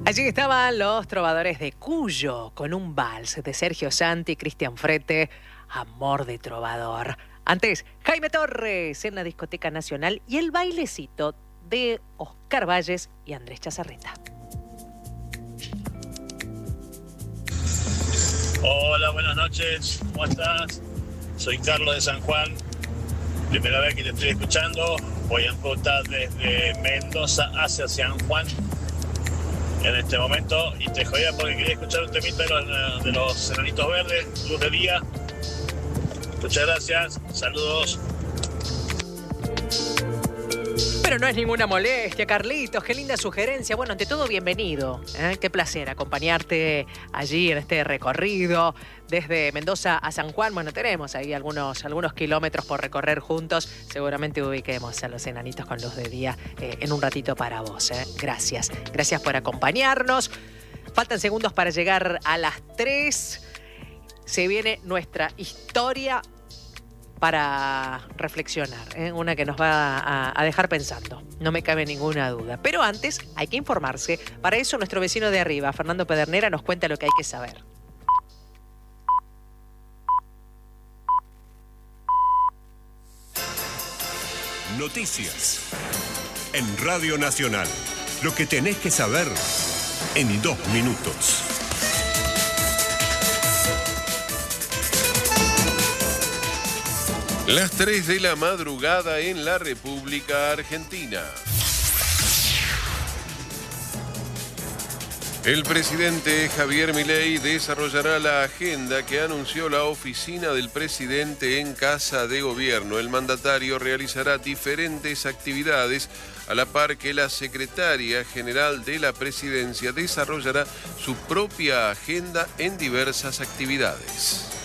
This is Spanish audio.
Allí estaban los trovadores de Cuyo, con un vals de Sergio Santi y Cristian Frete, Amor de Trovador. Antes, Jaime Torres en la Discoteca Nacional y el bailecito de Oscar Valles y Andrés Chazarreta. Hola, buenas noches, ¿cómo estás? Soy Carlos de San Juan, primera vez que te estoy escuchando. Voy en ruta desde Mendoza hacia San Juan en este momento y te jodía porque quería escuchar un temita de los Enanitos Verdes, Luz de Día. Muchas gracias, saludos. Pero no es ninguna molestia, Carlitos, qué linda sugerencia. Bueno, ante todo, bienvenido. Qué placer acompañarte allí en este recorrido desde Mendoza a San Juan. Bueno, tenemos ahí algunos kilómetros por recorrer juntos. Seguramente ubiquemos a los Enanitos con Luz de Día en un ratito para vos. Gracias. Gracias por acompañarnos. Faltan segundos para llegar a las 3. Se viene nuestra historia para reflexionar, una que nos va a dejar pensando, no me cabe ninguna duda. Pero antes hay que informarse. Para eso nuestro vecino de arriba, Fernando Pedernera, nos cuenta lo que hay que saber. Noticias en Radio Nacional. Lo que tenés que saber en 2 minutos. Las 3 de la madrugada en la República Argentina. El presidente Javier Milei desarrollará la agenda que anunció la oficina del presidente en Casa de Gobierno. El mandatario realizará diferentes actividades a la par que la secretaria general de la presidencia desarrollará su propia agenda en diversas actividades.